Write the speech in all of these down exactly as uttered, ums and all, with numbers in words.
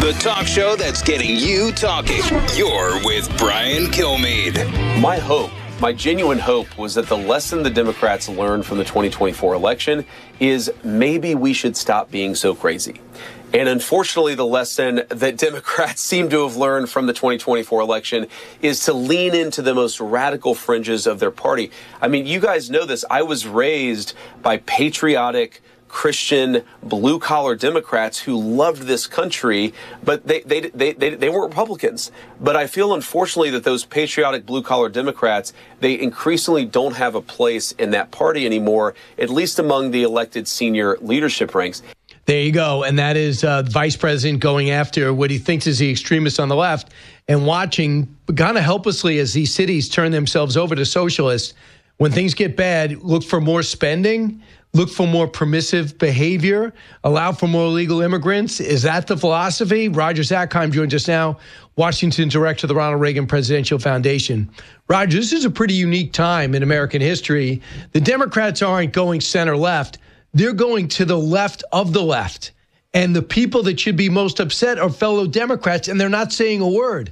The talk show that's getting you talking. You're with Brian Kilmeade. My hope, my genuine hope was that the lesson the Democrats learned from the twenty twenty-four election is maybe we should stop being so crazy. And unfortunately, the lesson that Democrats seem to have learned from the twenty twenty-four election is to lean into the most radical fringes of their party. I mean, you guys know this. I was raised by patriotic, Christian, blue-collar Democrats who loved this country, but they, they, they, they, they weren't Republicans. But I feel, unfortunately, that those patriotic, blue-collar Democrats, they increasingly don't have a place in that party anymore, at least among the elected senior leadership ranks. There you go. And that is uh, Vice President going after what he thinks is the extremists on the left and watching kind of helplessly as these cities turn themselves over to socialists. When things get bad, look for more spending, look for more permissive behavior, allow for more illegal immigrants. Is that the philosophy? Roger Zakheim joins us now, Washington director of the Ronald Reagan Presidential Foundation. Roger, this is a pretty unique time in American history. The Democrats aren't going center-left. They're going to the left of the left. And the people that should be most upset are fellow Democrats, and they're not saying a word.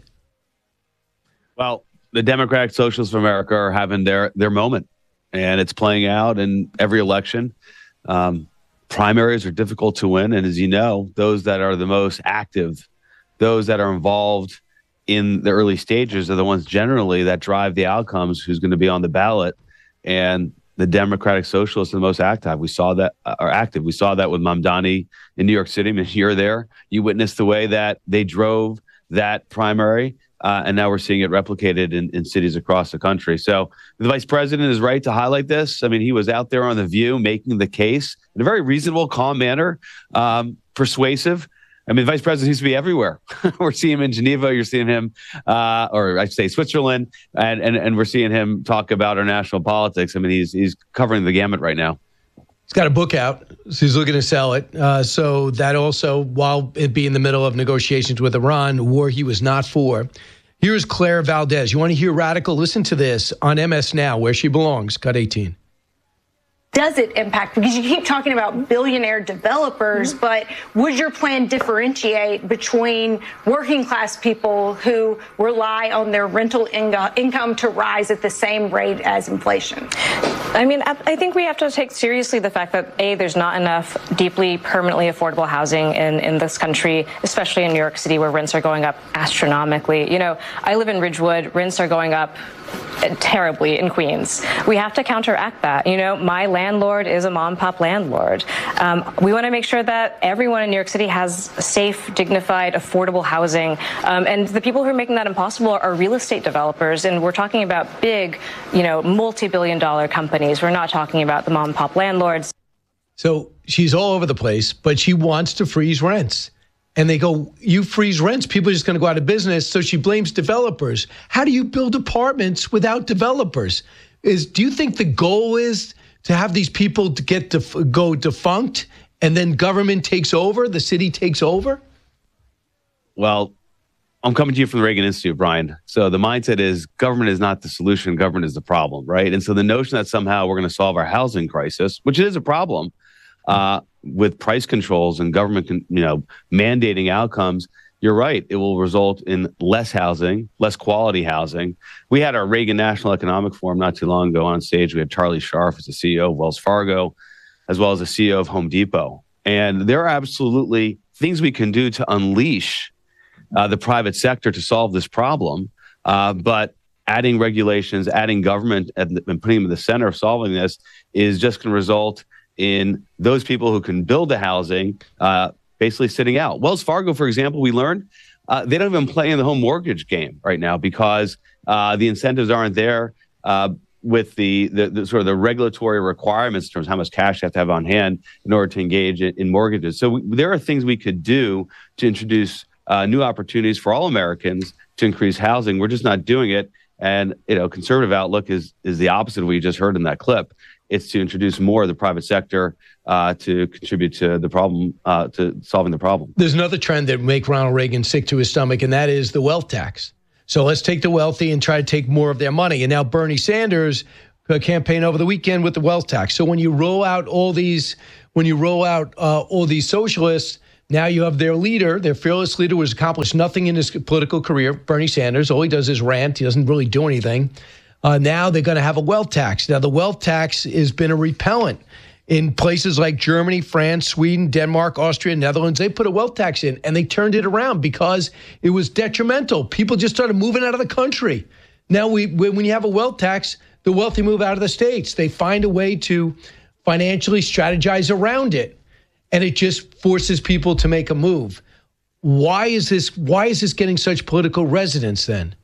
Well, the Democratic Socialists of America are having their, their moment, and it's playing out in every election. Um, primaries are difficult to win, and as you know, those that are the most active, those that are involved in the early stages are the ones generally that drive the outcomes, who's going to be on the ballot. And the Democratic Socialists are the most active. We saw that uh, are active. We saw that with Mamdani in New York City. I mean, you're there. You witnessed the way that they drove that primary, uh, and now we're seeing it replicated in, in cities across the country. So the vice president is right to highlight this. I mean, he was out there on The View making the case in a very reasonable, calm manner, um, persuasive. I mean, the vice president seems to be everywhere. We're seeing him in Geneva. You're seeing him, uh, or I should say Switzerland, and, and and we're seeing him talk about our national politics. I mean, he's he's covering the gamut right now. He's got a book out, so he's looking to sell it. Uh, so that also, while it be in the middle of negotiations with Iran, a war he was not for. Here's Claire Valdez. You want to hear radical? Listen to this on M S Now, where she belongs. Cut eighteen. Does it impact? Because you keep talking about billionaire developers, mm-hmm. but would your plan differentiate between working class people who rely on their rental ingo- income to rise at the same rate as inflation? I mean, I think we have to take seriously the fact that, A, there's not enough deeply, permanently affordable housing in, in this country, especially in New York City, where rents are going up astronomically. You know, I live in Ridgewood. Rents are going up terribly in Queens. We have to counteract that. You know, my landlord is a mom and pop landlord. Um, we want to make sure that everyone in New York City has safe, dignified, affordable housing. Um, and the people who are making that impossible are real estate developers. And we're talking about big, you know, multi-billion dollar companies. We're not talking about the mom and pop landlords. So she's all over the place, but she wants to freeze rents. And they go, you freeze rents, people are just going to go out of business. So she blames developers. How do you build apartments without developers? Is do you think the goal is to have these people to get to go defunct and then government takes over, the city takes over? Well, I'm coming to you from the Reagan Institute, Brian. So the mindset is government is not the solution, government is the problem, right? And so the notion that somehow we're going to solve our housing crisis, which is a problem, uh, with price controls and government, you know, mandating outcomes, you're right. It will result in less housing, less quality housing. We had our Reagan National Economic Forum not too long ago on stage. We had Charlie Scharf as the C E O of Wells Fargo, as well as the C E O of Home Depot. And there are absolutely things we can do to unleash uh, the private sector to solve this problem. Uh, but adding regulations, adding government, and, and putting them in the center of solving this is just going to result in those people who can build the housing uh, basically sitting out. Wells Fargo, for example, we learned uh, they don't even play in the home mortgage game right now because uh, the incentives aren't there uh, with the, the, the sort of the regulatory requirements in terms of how much cash you have to have on hand in order to engage in, in mortgages. So we, there are things we could do to introduce uh, new opportunities for all Americans to increase housing. We're just not doing it. And, you know, conservative outlook is is the opposite of what you just heard in that clip. It's to introduce more of the private sector uh, to contribute to the problem, uh, to solving the problem. There's another trend that make Ronald Reagan sick to his stomach, and that is the wealth tax. So let's take the wealthy and try to take more of their money. And now Bernie Sanders uh, campaigned over the weekend with the wealth tax. So when you roll out all these, when you roll out uh, all these socialists, Now you have their leader, their fearless leader, who has accomplished nothing in his political career, Bernie Sanders. All he does is rant. He doesn't really do anything. Uh, now they're going to have a wealth tax. Now, the wealth tax has been a repellent. In places like Germany, France, Sweden, Denmark, Austria, Netherlands, they put a wealth tax in, and they turned it around because it was detrimental. People just started moving out of the country. Now, we when you have a wealth tax, the wealthy move out of the states. They find a way to financially strategize around it, and it just forces people to make a move. Why is this? Why is this getting such political resonance then?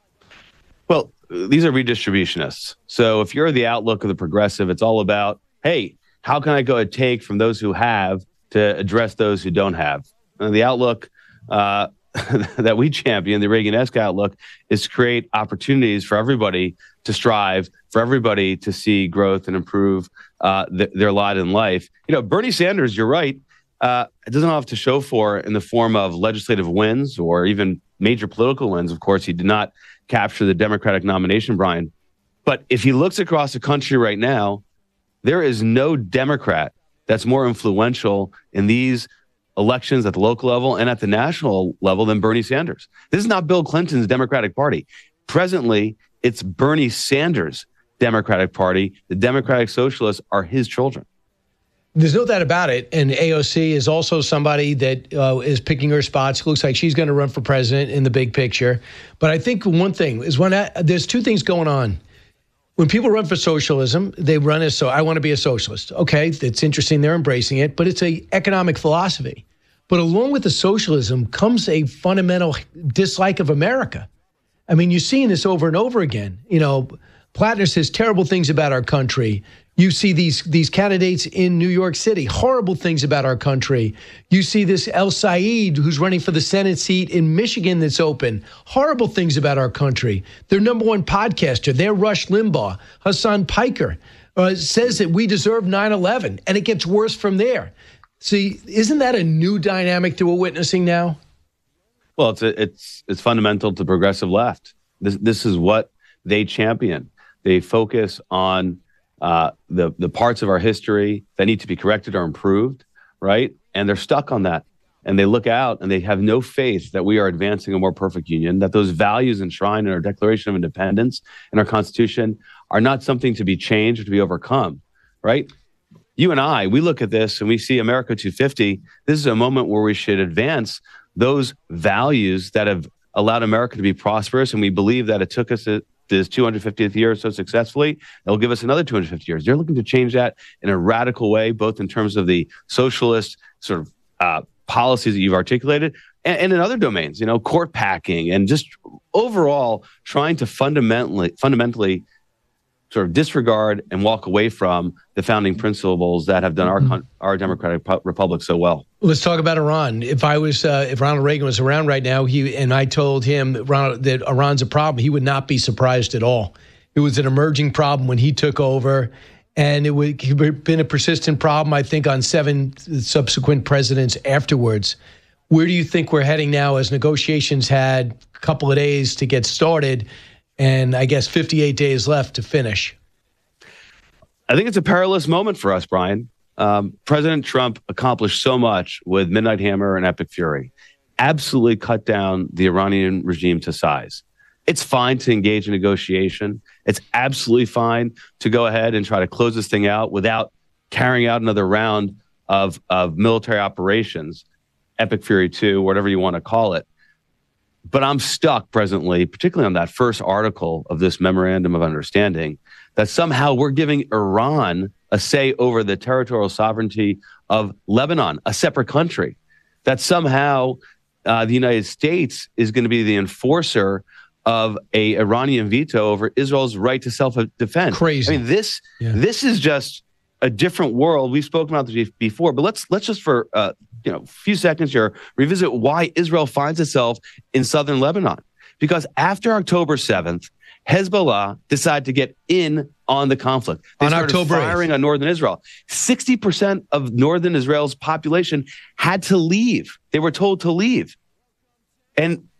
Well, these are redistributionists. So if you're the outlook of the progressive, it's all about, hey, how can I go and take from those who have to address those who don't have? And the outlook uh, that we champion, the Reagan-esque outlook, is to create opportunities for everybody to strive, for everybody to see growth and improve uh, th- their lot in life. You know, Bernie Sanders, you're right, uh, it doesn't have to show for in the form of legislative wins or even major political wins. Of course, he did not capture the Democratic nomination, Brian. But if he looks across the country right now, there is no Democrat that's more influential in these elections at the local level and at the national level than Bernie Sanders. This is not Bill Clinton's Democratic Party. Presently, it's Bernie Sanders' Democratic Party. The Democratic Socialists are his children. There's no doubt about it. And A O C is also somebody that uh, is picking her spots. It looks like she's going to run for president in the big picture. But I think one thing is when I, there's two things going on. When people run for socialism, they run as, so I want to be a socialist. Okay, it's interesting. They're embracing it, but it's a economic philosophy. But along with the socialism comes a fundamental dislike of America. I mean, you're seeing this over and over again. You know, Plattner says terrible things about our country. You see these these candidates in New York City, horrible things about our country. You see this El Said, who's running for the Senate seat in Michigan that's open, horrible things about our country. Their number one podcaster, their Rush Limbaugh, Hassan Piker, uh, says that we deserve nine eleven, and it gets worse from there. See, isn't that a new dynamic that we're witnessing now? Well, it's a, it's it's fundamental to progressive left. This this is what they champion. They focus on uh, the the parts of our history that need to be corrected or improved, right? And they're stuck on that. And they look out and they have no faith that we are advancing a more perfect union, that those values enshrined in our Declaration of Independence and our Constitution are not something to be changed or to be overcome, right? You and I, we look at this and we see America two fifty. This is a moment where we should advance those values that have allowed America to be prosperous. And we believe that it took us a, this two hundred fiftieth year so successfully. It'll give us another two hundred fifty years. They're looking to change that in a radical way, both in terms of the socialist sort of uh, policies that you've articulated and, and in other domains, you know, court packing and just overall trying to fundamentally, fundamentally sort of disregard and walk away from the founding principles that have done our our democratic republic so well. Let's talk about Iran. If I was, uh, if Ronald Reagan was around right now, he and I told him that, Ronald, that Iran's a problem, he would not be surprised at all. It was an emerging problem when he took over, and it would have been a persistent problem, I think, on seven subsequent presidents afterwards. Where do you think we're heading now as negotiations had a couple of days to get started? And I guess fifty-eight days left to finish. I think it's a perilous moment for us, Brian. Um, President Trump accomplished so much with Midnight Hammer and Epic Fury, absolutely cut down the Iranian regime to size. It's fine to engage in negotiation. It's absolutely fine to go ahead and try to close this thing out without carrying out another round of, of military operations, Epic Fury two, whatever you want to call it. But I'm stuck presently, particularly on that first article of this memorandum of understanding, that somehow we're giving Iran a say over the territorial sovereignty of Lebanon, a separate country, that somehow uh, the United States is going to be the enforcer of a Iranian veto over Israel's right to self-defense. Crazy. I mean, this yeah. this is just a different world. We've spoken about this before, but let's let's just for uh, you know, a few seconds here, revisit why Israel finds itself in southern Lebanon. Because after October seventh, Hezbollah decided to get in on the conflict. They on started October firing eighth. on northern Israel. sixty percent of northern Israel's population had to leave. They were told to leave. And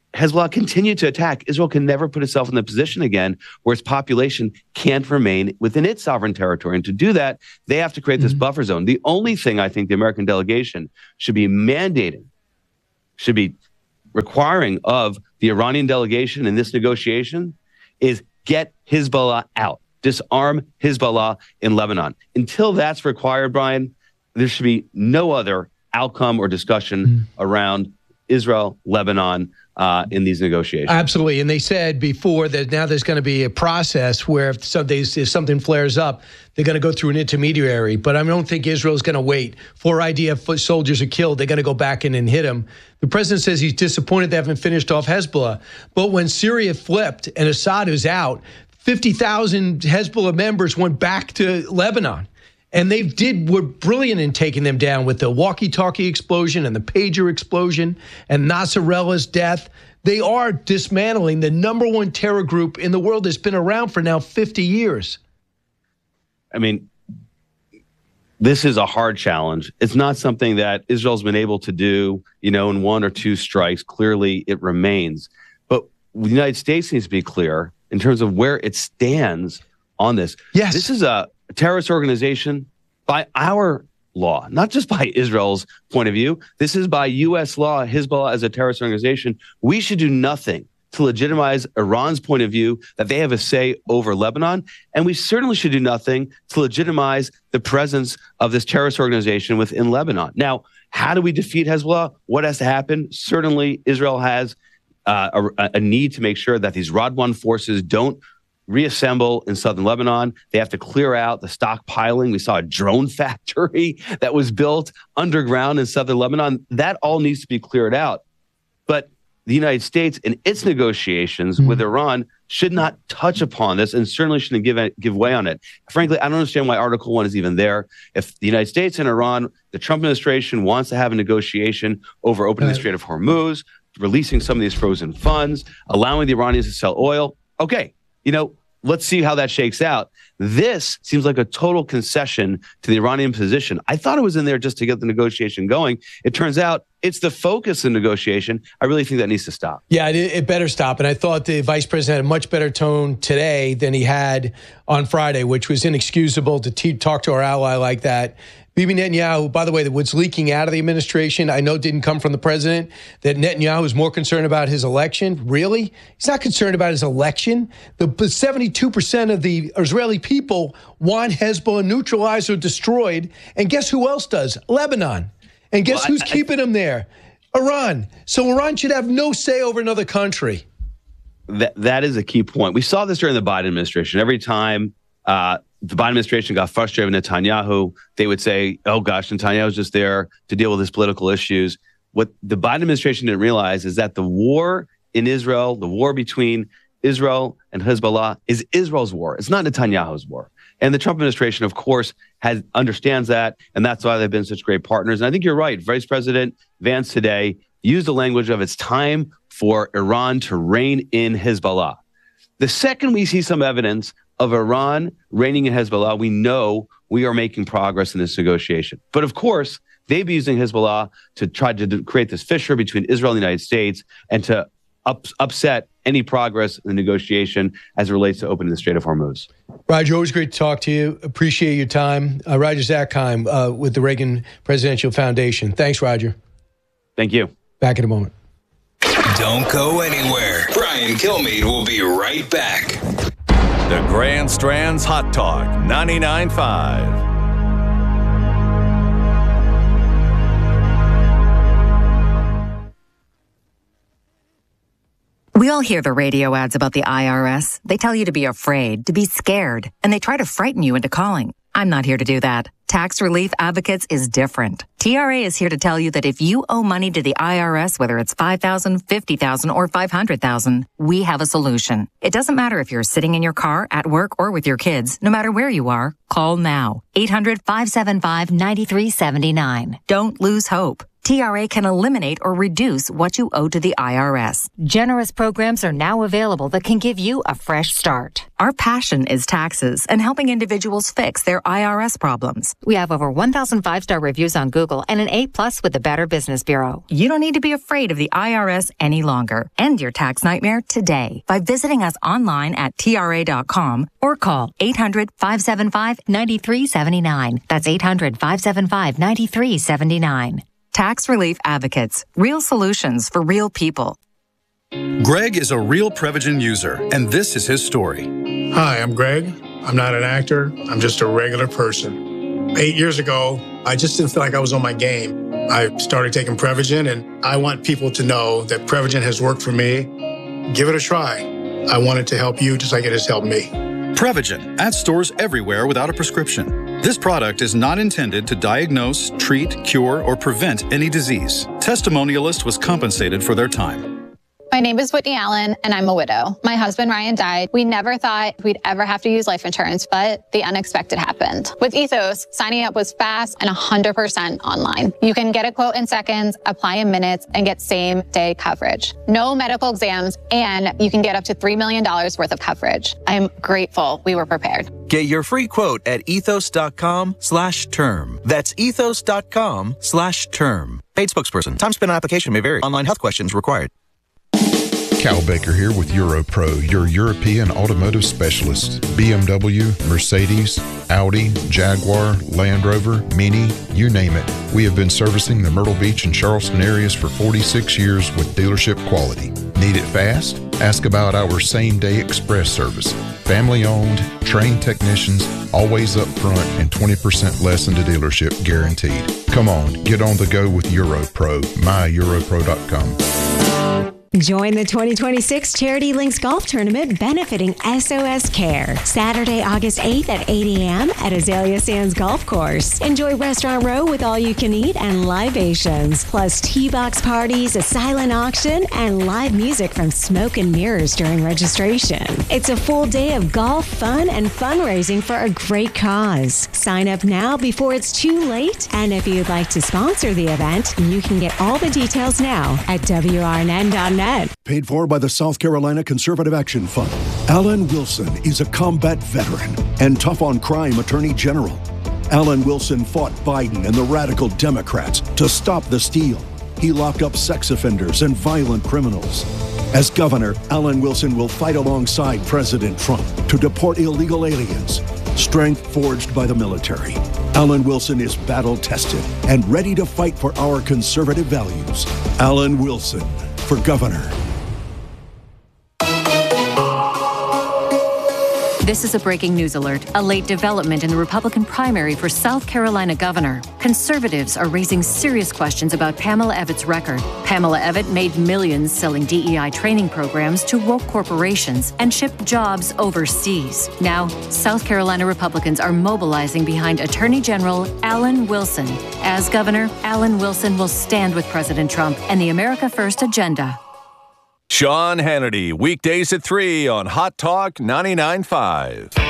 Hezbollah continued to attack, Israel can never put itself in the position again where its population can't remain within its sovereign territory. And to do that, they have to create mm-hmm. this buffer zone. The only thing I think the American delegation should be mandating, should be requiring of the Iranian delegation in this negotiation is get Hezbollah out, disarm Hezbollah in Lebanon. Until that's required, Brian, there should be no other outcome or discussion mm. around Israel, Lebanon, uh, in these negotiations. Absolutely. And they said before that now there's going to be a process where if, some, if something flares up, they're going to go through an intermediary. But I don't think Israel's going to wait. Four I D F soldiers are killed. They're going to go back in and hit them. The president says he's disappointed they haven't finished off Hezbollah. But when Syria flipped and Assad is out, fifty thousand Hezbollah members went back to Lebanon. And they did were brilliant in taking them down with the walkie-talkie explosion and the pager explosion and Nasralla's death. They are dismantling the number one terror group in the world that's been around for now fifty years. I mean, this is a hard challenge. It's not something that Israel's been able to do, you know, in one or two strikes. Clearly, it remains. But the United States needs to be clear in terms of where it stands on this. Yes. This is a terrorist organization by our law, not just by Israel's point of view. This is by U S law, Hezbollah as a terrorist organization. We should do nothing to legitimize Iran's point of view that they have a say over Lebanon. And we certainly should do nothing to legitimize the presence of this terrorist organization within Lebanon. Now, how do we defeat Hezbollah? What has to happen? Certainly, Israel has uh, a, a need to make sure that these Radwan forces don't reassemble in southern Lebanon. They have to clear out the stockpiling. We saw a drone factory that was built underground in southern Lebanon. That all needs to be cleared out. But the United States in its negotiations mm-hmm. with Iran should not touch upon this and certainly shouldn't give give way on it. Frankly, I don't understand why Article one is even there. If the United States and Iran, the Trump administration wants to have a negotiation over opening right. the Strait of Hormuz, releasing some of these frozen funds, allowing the Iranians to sell oil, okay, you know, let's see how that shakes out. This seems like a total concession to the Iranian position. I thought it was in there just to get the negotiation going. It turns out it's the focus of negotiation. I really think that needs to stop. Yeah, it, it better stop. And I thought the vice president had a much better tone today than he had on Friday, which was inexcusable to te- talk to our ally like that. Bibi Netanyahu, by the way, what's leaking out of the administration, I know didn't come from the president, that Netanyahu is more concerned about his election. Really? He's not concerned about his election. The seventy-two percent of the Israeli people want Hezbollah neutralized or destroyed. And guess who else does? Lebanon. And guess well, who's I, keeping I, them there? Iran. So Iran should have no say over another country. That That is a key point. We saw this during the Biden administration. Every time uh, the Biden administration got frustrated with Netanyahu, they would say, oh, gosh, Netanyahu's just there to deal with his political issues. What the Biden administration didn't realize is that the war in Israel, the war between Israel and Hezbollah, is Israel's war. It's not Netanyahu's war. And the Trump administration, of course, has understands that, and that's why they've been such great partners. And I think you're right. Vice President Vance today used the language of it's time for Iran to rein in Hezbollah. The second we see some evidence of Iran reigning in Hezbollah, we know we are making progress in this negotiation. But of course, they'd be using Hezbollah to try to do, create this fissure between Israel and the United States and to up, upset any progress in the negotiation as it relates to opening the Strait of Hormuz. Roger, always great to talk to you. Appreciate your time. Uh, Roger Zakheim uh, with the Reagan Presidential Foundation. Thanks, Roger. Thank you. Back in a moment. Don't go anywhere. Brian Kilmeade will be right back. The Grand Strand's Hot Talk ninety-nine point five. We all hear the radio ads about the I R S. They tell you to be afraid, to be scared, and they try to frighten you into calling. I'm not here to do that. Tax Relief Advocates is different. T R A is here to tell you that if you owe money to the I R S, whether it's five thousand dollars, fifty thousand dollars, or five hundred thousand dollars, we have a solution. It doesn't matter if you're sitting in your car, at work, or with your kids. No matter where you are, call now. eight hundred, five seven five, nine three seven nine. Don't lose hope. T R A can eliminate or reduce what you owe to the I R S. Generous programs are now available that can give you a fresh start. Our passion is taxes and helping individuals fix their I R S problems. We have over one thousand five-star reviews on Google and an A plus with the Better Business Bureau. You don't need to be afraid of the I R S any longer. End your tax nightmare today by visiting us online at T R A dot com or call eight hundred, five seven five, nine three seven nine. That's eight hundred, five seven five, nine three seven nine. Tax Relief Advocates. Real solutions for real people. Greg is a real Prevagen user, and this is his story. Hi, I'm Greg. I'm not an actor. I'm just a regular person. Eight years ago, I just didn't feel like I was on my game. I started taking Prevagen, and I want people to know that Prevagen has worked for me. Give it a try. I want it to help you just like it has helped me. Prevagen, at stores everywhere without a prescription. This product is not intended to diagnose, treat, cure, or prevent any disease. Testimonialist was compensated for their time. My name is Whitney Allen, and I'm a widow. My husband, Ryan, died. We never thought we'd ever have to use life insurance, but the unexpected happened. With Ethos, signing up was fast and one hundred percent online. You can get a quote in seconds, apply in minutes, and get same-day coverage. No medical exams, and you can get up to three million dollars worth of coverage. I'm grateful we were prepared. Get your free quote at ethos.com slash term. That's ethos.com slash term. Paid spokesperson. Time spent on application may vary. Online health questions required. Cal Baker here with Europro, your European automotive specialist. B M W, Mercedes, Audi, Jaguar, Land Rover, Mini, you name it. We have been servicing the Myrtle Beach and Charleston areas for forty-six years with dealership quality. Need it fast? Ask about our same-day express service. Family-owned, trained technicians, always up front, and twenty percent less than the dealership guaranteed. Come on, get on the go with Europro, my europro dot com. Join the twenty twenty-six Charity Links Golf Tournament benefiting S O S Care. Saturday, August eighth at eight a.m. at Azalea Sands Golf Course. Enjoy Restaurant Row with all you can eat and libations, plus T-box parties, a silent auction, and live music from Smoke and Mirrors during registration. It's a full day of golf, fun, and fundraising for a great cause. Sign up now before it's too late, and if you'd like to sponsor the event, you can get all the details now at W R N N dot net. Paid for by the South Carolina Conservative Action Fund. Alan Wilson is a combat veteran and tough-on-crime attorney general. Alan Wilson fought Biden and the radical Democrats to stop the steal. He locked up sex offenders and violent criminals. As governor, Alan Wilson will fight alongside President Trump to deport illegal aliens. Strength forged by the military. Alan Wilson is battle-tested and ready to fight for our conservative values. Alan Wilson for governor. This is a breaking news alert. A late development in the Republican primary for South Carolina governor. Conservatives are raising serious questions about Pamela Evitte's record. Pamela Evitte made millions selling D E I training programs to woke corporations and shipped jobs overseas. Now, South Carolina Republicans are mobilizing behind Attorney General Alan Wilson. As governor, Alan Wilson will stand with President Trump and the America First agenda. Sean Hannity, weekdays at three on Hot Talk ninety-nine point five.